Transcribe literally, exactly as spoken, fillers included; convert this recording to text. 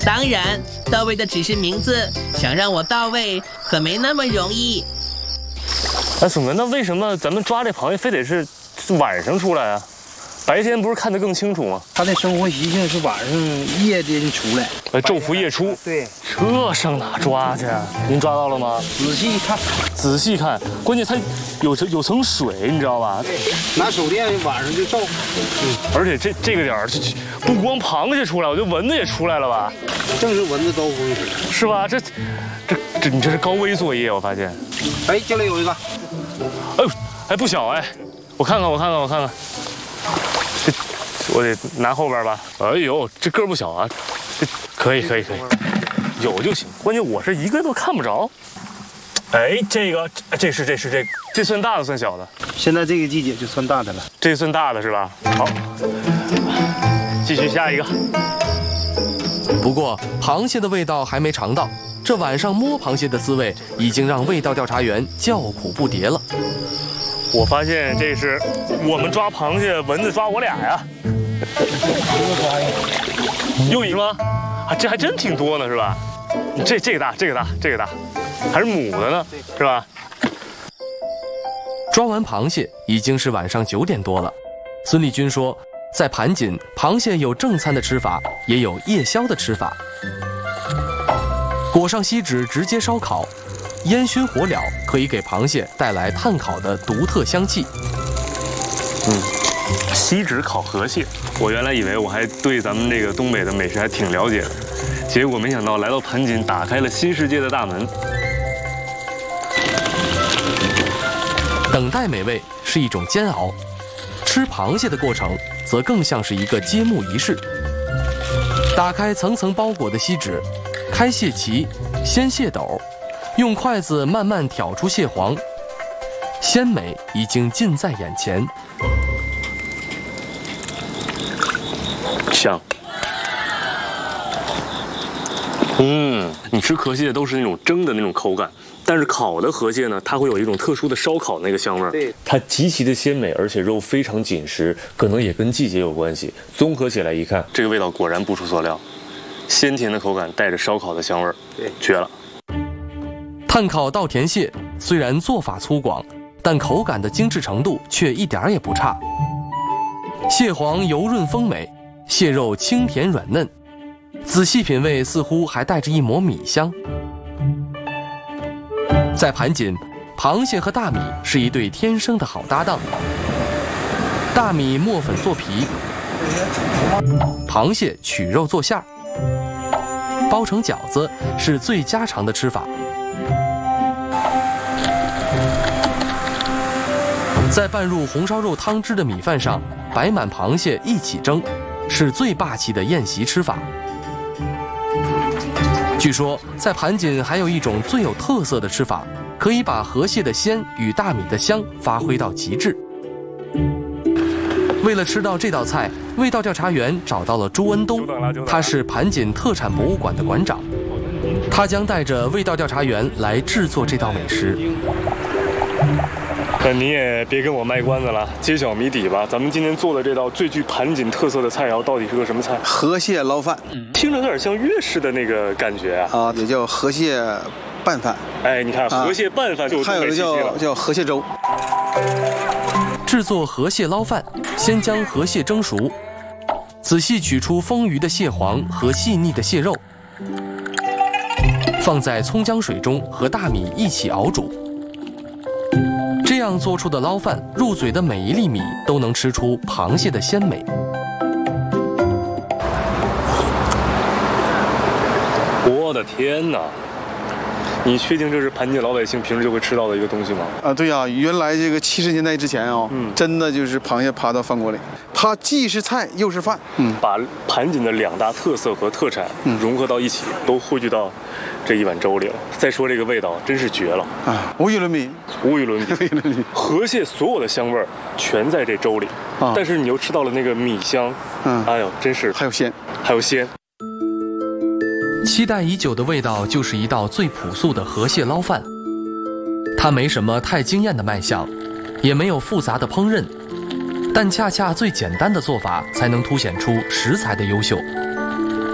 当然，到位的只是名字，想让我到位可没那么容易。 哎，总哥，那为什么咱们抓这螃蟹非得是晚上出来啊？白天不是看得更清楚吗？ 它的生活习性是晚上夜间出来， 哎，昼伏夜出。 对， 这上哪抓去啊？您抓到了吗？ 仔细看， 仔细看，关键它有层有层水，你知道吧？ 对，拿手电晚上就照。 嗯，而且这这个点儿，不光螃蟹出来，我觉得蚊子也出来了吧？ 正是蚊子招风时， 是吧？这这这，你这是高危作业，我发现。 哎，这里有一个。 哎呦，还不小哎！我看看，我看看，我看看。这我得拿后边吧。哎呦，这个儿不小啊！这可以，可以，可以，有就行。关键我是一个都看不着。哎，这个这是这是这这算大的算小的？ 现在这个季节就算大的了。 这算大的是吧？好，继续下一个。 不过螃蟹的味道还没尝到，这晚上摸螃蟹的滋味已经让味道调查员叫苦不迭了。 我发现这是我们抓螃蟹，蚊子抓我俩呀。又一个吗？啊，这还真挺多呢，是吧？这这个大，这个大，这个大，还是母的呢，是吧？ 抓完螃蟹已经是晚上九点多了。孙立军说，在盘锦，螃蟹有正餐的吃法，也有夜宵的吃法。裹上锡纸直接烧烤，烟熏火燎可以给螃蟹带来炭烤的独特香气。 嗯，锡纸烤河蟹，我原来以为我还对咱们这个东北的美食还挺了解的，结果没想到来到盘锦，打开了新世界的大门。 等待美味是一种煎熬，吃螃蟹的过程则更像是一个揭幕仪式。打开层层包裹的锡纸，开蟹鳍，掀蟹斗，用筷子慢慢挑出蟹黄，鲜美已经近在眼前。 香。嗯，你吃河蟹都是那种蒸的那种口感，但是烤的河蟹呢，它会有一种特殊的烧烤那个香味儿。 对， 它极其的鲜美，而且肉非常紧实，可能也跟季节有关系。综合起来一看，这个味道果然不出所料，鲜甜的口感带着烧烤的香味儿，对，绝了。 炭烤稻田蟹虽然做法粗犷，但口感的精致程度却一点也不差。蟹黄油润丰美，蟹肉清甜软嫩，仔细品味似乎还带着一抹米香。在盘锦，螃蟹和大米是一对天生的好搭档。大米磨粉做皮，螃蟹取肉做馅儿，包成饺子是最家常的吃法。在拌入红烧肉汤汁的米饭上摆满螃蟹一起蒸，是最霸气的宴席吃法。据说在盘锦还有一种最有特色的吃法，可以把河蟹的鲜与大米的香发挥到极致。为了吃到这道菜，味道调查员找到了朱恩东，他是盘锦特产博物馆的馆长，他将带着味道调查员来制作这道美食。 那你也别跟我卖关子了，揭晓谜底吧。咱们今天做的这道最具盘锦特色的菜肴到底是个什么菜？ 河蟹捞饭， 听着有点像粤式的那个感觉啊。 啊，也叫河蟹拌饭。 哎，你看河蟹拌饭就有东北气息了。 还有的叫叫河蟹粥。 制作河蟹捞饭，先将河蟹蒸熟，仔细取出丰腴的蟹黄和细腻的蟹肉，放在葱姜水中和大米一起熬煮。这样做出的捞饭，入嘴的每一粒米都能吃出螃蟹的鲜美。 我的天哪！你确定这是盘锦老百姓平时就会吃到的一个东西吗？ 啊，对呀、啊，原来这个七十年代之前哦，嗯，真的就是螃蟹爬到饭锅里，它既是菜又是饭， 嗯，把盘锦的两大特色和特产融合到一起，嗯、都汇聚到这一碗粥里了。再说这个味道，真是绝了啊，无与伦比， 无与伦比，无与伦比。河蟹所有的香味儿全在这粥里，啊，但是你又吃到了那个米香，嗯，哎呦，真是还有鲜， 还有鲜。 期待已久的味道就是一道最朴素的河蟹捞饭，它没什么太惊艳的卖相，也没有复杂的烹饪，但恰恰最简单的做法才能凸显出食材的优秀。